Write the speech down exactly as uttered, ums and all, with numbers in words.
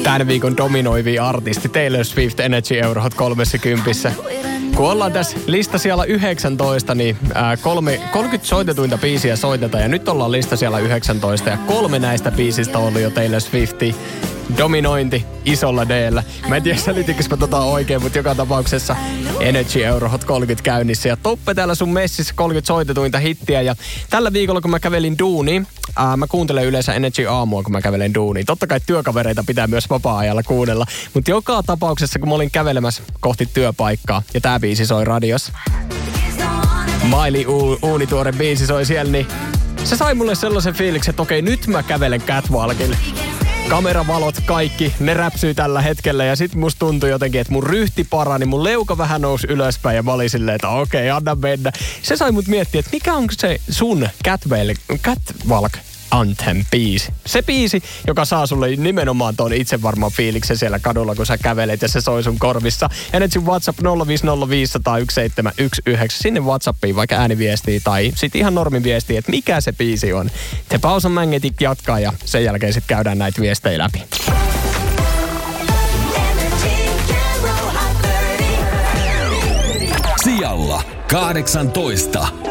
Tämän viikon dominoivia artisti Taylor Swift Energy Euro Hot kolmekymmentä. Kun ollaan tässä lista siellä yhdeksäntoista, niin ää, kolme, kolmekymmentä soitetuinta biisiä soitetaan. Ja nyt ollaan lista siellä yhdeksäntoista ja kolme näistä biisistä on ollut jo Taylor Swifti. Dominointi isolla D:llä. Mä en tiedä, selitikö mä tota oikein, mutta joka tapauksessa Energy Euro Hot kolmekymmentä käynnissä. Ja Toppe täällä sun messissä kolmekymmentä soitetuinta hittiä. Ja tällä viikolla, kun mä kävelin duuniin, ää, mä kuuntelen yleensä Energy aamua, kun mä kävelen duuniin. Totta kai työkavereita pitää myös vapaa-ajalla kuunnella. Mutta joka tapauksessa, kun mä olin kävelemässä kohti työpaikkaa, ja tää biisi soi radiossa. Miley U- uunituore biisi soi siellä, niin se sai mulle sellaisen fiiliksen, että okei, nyt mä kävelen catwalkille. Kameravalot kaikki, ne räpsyy tällä hetkellä ja sit musta tuntui jotenkin, että mun ryhti parani, mun leuka vähän nousi ylöspäin ja mä olin silleen, että okei, anna mennä. Se sai mut miettiä, että mikä on se sun catwalk, catwalk anthem biisi. Se biisi, joka saa sulle nimenomaan ton itse varmaan fiiliksen siellä kadulla, kun sä kävelet ja se soi sun korvissa. Ja nyt sun WhatsApp nolla viisi nolla viisi nolla nolla yksi seitsemän yksi yhdeksän. Sinne WhatsAppiin vaikka ääniviestiä tai sit ihan normiviestiä, että mikä se biisi on. Te Pausan Magnetic jatkaa ja sen jälkeen sit käydään näitä viestejä läpi. Sijalla kahdeksantoista.